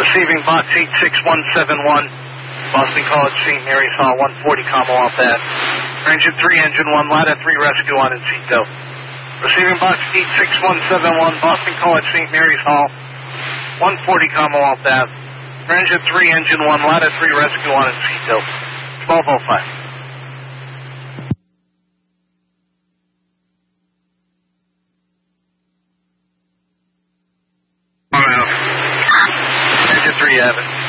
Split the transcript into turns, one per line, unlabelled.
Receiving box 86171, Boston College, St. Mary's Hall, 140 Commonwealth Ave. Engine 3, Engine 1, ladder 3, rescue on Encito. Receiving box 86171, Boston College, St. Mary's Hall, 140 Commonwealth Ave. Engine 3, Engine 1, ladder 3, rescue on Encito. 1205. Engine 3, Evan.